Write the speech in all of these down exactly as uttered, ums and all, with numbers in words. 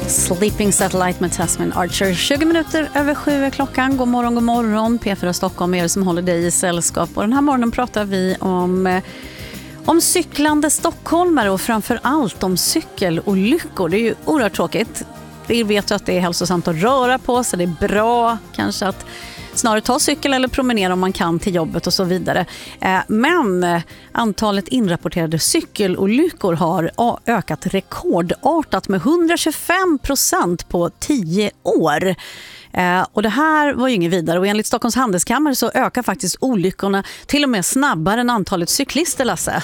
Sleeping Satellite med Tasman Archer. tjugo minuter över sju är klockan. God morgon, god morgon. P fyra Stockholm är det som håller dig i sällskap. Och den här morgonen pratar vi om, om cyklande stockholmare och framför allt om cykelolyckor. Det är ju oerhört tråkigt. Vi vet ju att det är hälsosamt att röra på sig. Det är bra kanske att snarare ta cykel eller promenera om man kan till jobbet och så vidare. Men antalet inrapporterade cykelolyckor har ökat rekordartat med hundratjugofem procent på tio år. Och det här var ju inget vidare. Och enligt Stockholms handelskammare så ökar faktiskt olyckorna till och med snabbare än antalet cyklister, Lasse.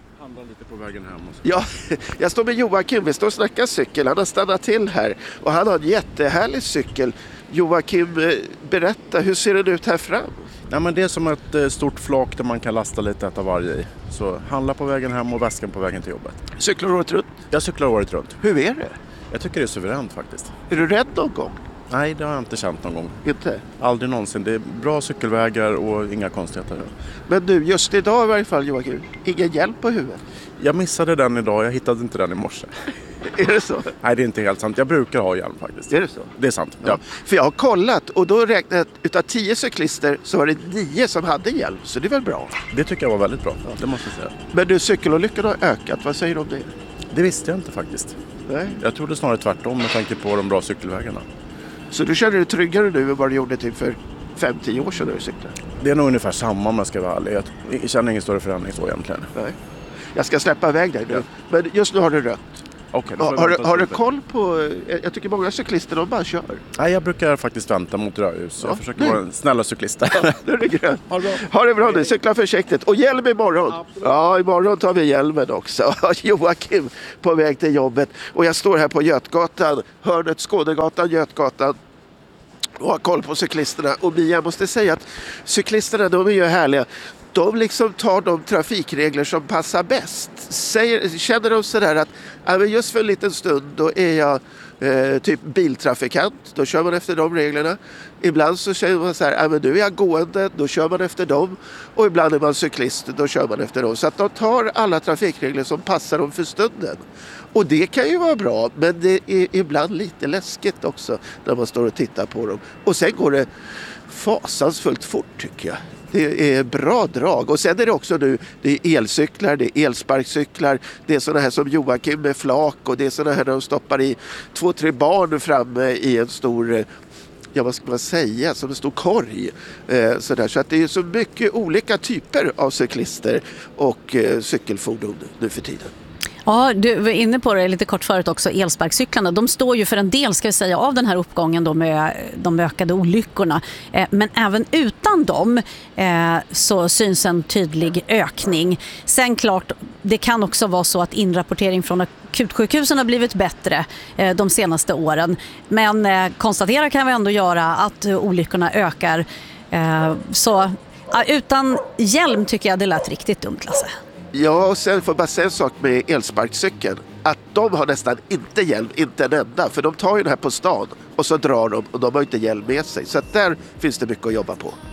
Ja, jag står med Joakim. Vi står och snackar cykel. Han har stannat till här och han har en jättehärlig cykel. Joakim, berätta, hur ser det ut här fram? Ja, men det är som ett eh, stort flak där man kan lasta lite av varje i. Så handla på vägen hem och väskan på vägen till jobbet. Cyklar året runt? Jag cyklar året runt. Hur är det? Jag tycker det är suveränt faktiskt. Är du rädd någon gång? Nej, det har jag inte känt någon gång. Inte? Aldrig någonsin. Det är bra cykelvägar och inga konstigheter. Men du, just idag i varje fall Joakim, ingen hjälp på huvudet? Jag missade den idag, jag hittade inte den i morse. Är det så? Nej, det är inte helt sant. Jag brukar ha hjälm faktiskt. Är det så? Det är sant, ja. Ja. För jag har kollat och då räknade jag utav tio cyklister så var det nio som hade hjälm. Så det är väl bra? Det tycker jag var väldigt bra, det måste jag säga. Men du, cykelolyckorna har ökat. Vad säger du om det? Det visste jag inte faktiskt. Nej. Jag trodde snarare tvärtom med tanke på de bra cykelvägarna. Så du känner dig tryggare nu än vad du gjorde till för fem till tio år sedan när du cyklade? Det är nog ungefär samma om jag ska vara ärlig. Jag känner ingen större förändring så egentligen. Nej. Jag ska släppa iväg dig nu. Ja. Men just nu har du rött. Okay, har har, du, har du koll på... Jag tycker många cyklister de bara kör. Nej, jag brukar faktiskt vänta mot rödljus. Ja, jag försöker nej. vara en snälla cyklist. Ja, nu är det grönt. Ha det bra. Ha det bra nu. Cykla försiktigt. Och hjälm imorgon. Absolut. Ja, imorgon tar vi hjälmen också. Joakim på väg till jobbet. Och jag står här på Götgatan. Hörnet Skånegatan, Götgatan. Och har koll på cyklisterna. Och Mia, jag måste säga att cyklisterna, de är ju härliga. De liksom tar de trafikregler som passar bäst. Säger, känner de sådär att ja, men just för en liten stund då är jag eh, typ biltrafikant. Då kör man efter de reglerna. Ibland så säger man så här, ja, men nu är jag gående, då kör man efter dem. Och ibland är man cyklist, då kör man efter dem. Så att de tar alla trafikregler som passar dem för stunden. Och det kan ju vara bra, men det är ibland lite läskigt också när man står och tittar på dem. Och sen går det fasansfullt fort tycker jag. Det är bra drag. Och sen är det också nu, det är elcyklar, det är elsparkcyklar, det är sådana här som Joakim med flak och det är sådana här där de stoppar i två, tre barn framme i en stor, ja vad ska man säga, som en stor korg. Eh, sådär. Så att det är så mycket olika typer av cyklister och eh, cykelfordon nu för tiden. Ja, du var inne på det lite kort förut också, elsparkcyklarna. De står ju för en del, ska vi säga, av den här uppgången då med de ökade olyckorna. Eh, men även utan dem eh, så syns en tydlig ökning. Sen klart, det kan också vara så att inrapportering från akutsjukhusen har blivit bättre eh, de senaste åren. Men eh, konstatera kan vi ändå göra att eh, olyckorna ökar. Eh, så ja, utan hjälm tycker jag det lät riktigt dumt, Lasse. Ja, och sen får jag bara säga en sak med elsparkcykeln. Att de har nästan inte hjälm, inte en enda. För de tar ju den här på stan och så drar de och de har inte hjälm med sig. Så att där finns det mycket att jobba på.